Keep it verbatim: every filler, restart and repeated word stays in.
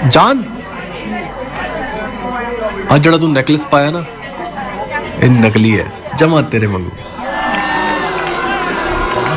जान आज जड़ा तू नेकलेस पाया ना, ये नकली है, जमा तेरे वांगू।